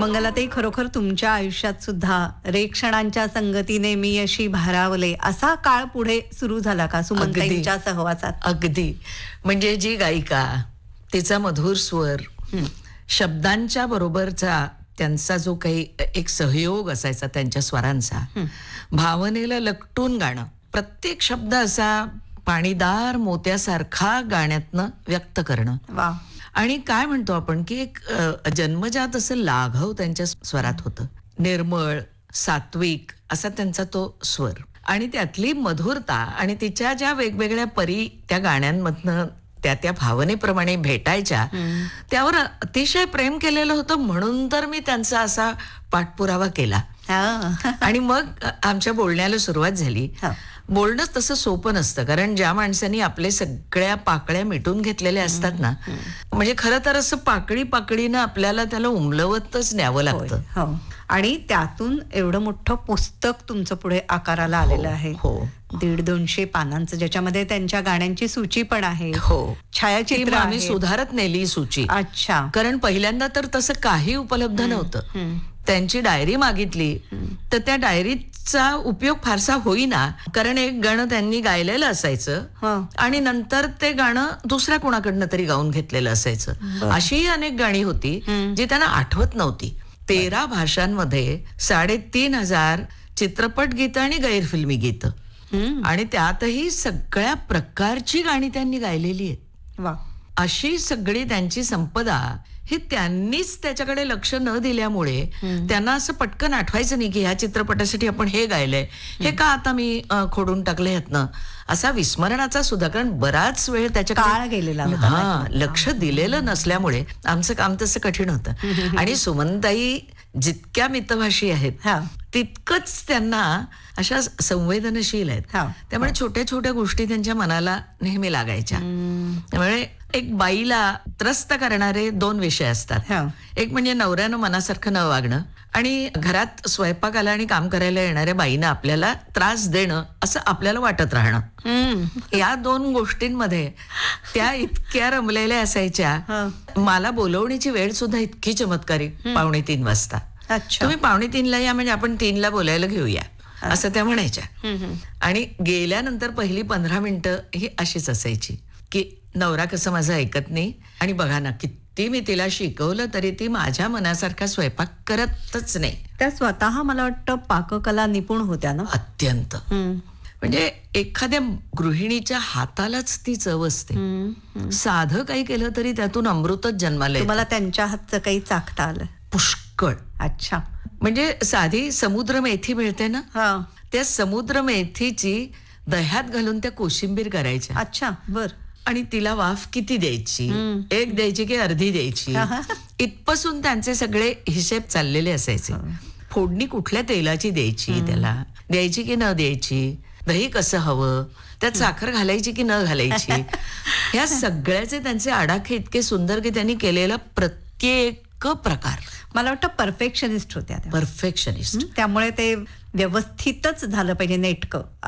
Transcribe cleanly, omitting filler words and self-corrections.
मंगलाताई, खरोखर तुमच्या आयुष्यात सुद्धा रे क्षणांच्या संगतीने मी अशी भारावले असा काळ पुढे सुरू झाला का सुमनताईंच्या सहवासात? अगदी. म्हणजे जी गायिका, तिचा मधुर स्वर, शब्दांच्या बरोबरचा त्यांचा जो काही एक सहयोग असायचा त्यांच्या स्वरांचा, भावनेला लकटून गाणं, प्रत्येक शब्द असा पाणीदार मोत्यासारखा गाण्यातनं व्यक्त करणं. वा. आणि काय म्हणतो आपण की एक जन्मजात असं लाघव त्यांच्या स्वरात होतं. निर्मळ, सात्विक असा त्यांचा तो स्वर आणि त्यातली मधुरता आणि तिच्या ज्या वेगवेगळ्या परी त्या गाण्यांमधनं त्या भावनेप्रमाणे भेटायच्या, त्यावर अतिशय प्रेम केलेलं होतं. म्हणून तर मी त्यांचा असा पाठपुरावा केला. आणि मग आमच्या बोलण्याला सुरुवात झाली. बोलणंच तसं सोपं नसतं, कारण ज्या माणसांनी आपले सगळ्या पाकळ्या मिटून घेतलेल्या असतात ना, म्हणजे खरं तर असं पाकळी पाकळीनं आपल्याला त्याला उमलवतच न्यावं लागतं. आणि त्यातून एवढं मोठं पुस्तक तुमचं पुढे आकाराला आलेलं आहे. 150-200 पानांचं, ज्याच्यामध्ये त्यांच्या गाण्यांची सूची पण आहे. छायाचित्र आम्ही सुधारत नेली सूची. अच्छा. कारण पहिल्यांदा तर तसं काही उपलब्ध नव्हतं. त्यांची डायरी मागितली तर त्या डायरीचा उपयोग फारसा होईना, कारण एक गाणं त्यांनी गायलेलं असायचं आणि नंतर ते गाणं दुसऱ्या कोणाकडनं तरी गाऊन घेतलेलं असायचं. अशीही अनेक गाणी होती जी त्यांना आठवत नव्हती. 13 भाषांमध्ये 3,500 चित्रपट गीतं आणि गैरफिल्मी गीतं, आणि त्यातही सगळ्या प्रकारची गाणी त्यांनी गायलेली आहेत. अशी सगळी त्यांची संपदा हे त्यांनीच त्याच्याकडे लक्ष न दिल्यामुळे त्यांना असं पटकन आठवायचं नाही की ह्या चित्रपटासाठी आपण हे गायलंय, हे का आता मी खोडून टाकले ह्यातनं, असा विस्मरणाचा सुद्धा, कारण बराच वेळ त्याच्याकडे गेलेला लक्ष दिलेलं नसल्यामुळे आमचं काम तसं कठीण होतं. आणि सुमनताई जितक्या मितभाषी आहेत तितकंच त्यांना अशा संवेदनशील आहेत. त्यामुळे छोट्या छोट्या गोष्टी त्यांच्या मनाला नेहमी लागायच्या. त्यामुळे एक बाईला त्रस्त करणारे 2 विषय असतात. एक म्हणजे नवऱ्यानं मनासारखं न वागणं, आणि घरात स्वयंपाकाला आणि काम करायला येणाऱ्या बाईनं आपल्याला त्रास देणं असं आपल्याला वाटत राहणं. या 2 गोष्टींमध्ये त्या इतक्या रमलेल्या असायच्या. मला बोलवण्याची वेळ सुद्धा इतकी चमत्कारी, 2:45 वाजता. तुम्ही 2:45ला या, म्हणजे आपण 3ला बोलायला घेऊया, असं त्या म्हणायच्या. आणि गेल्यानंतर पहिली 15 मिनिटं ही अशीच असायची की नवरा कसं माझं ऐकत नाही, आणि बघा ना किती मी तिला शिकवलं तरी ती माझ्या मनासारखा स्वयंपाक करतच नाही. त्या स्वतः मला वाटतं पाककला निपुण होत्या ना, अत्यंत. म्हणजे एखाद्या गृहिणीच्या हातालाच ती चव असते. साधं काही केलं तरी त्यातून अमृतच जन्माला येतं. तुम्हाला त्यांच्या हातचं काही चाखता आलं? पुष्कळ. अच्छा. म्हणजे साधी समुद्र मेथी मिळते ना, त्या समुद्र मेथीची दह्यात घालून त्या कोशिंबीर करायच्या. अच्छा, बर. आणि तिला वाफ किती द्यायची, 1 द्यायची की अर्धी द्यायची, इथपासून त्यांचे सगळे हिशेब चाललेले असायचे. फोडणी कुठल्या तेलाची द्यायची, त्याला द्यायची की न द्यायची, दही कसं हवं, त्यात साखर घालायची की न घालायची, ह्या सगळ्याचे त्यांचे आडाखे इतके सुंदर की त्यांनी केलेला प्रत्येक प्रकार. मला वाटतं परफेक्शनिस्ट होत्या. परफेक्शनिस्ट. त्यामुळे ते व्यवस्थितच झालं पाहिजे, नेटकं.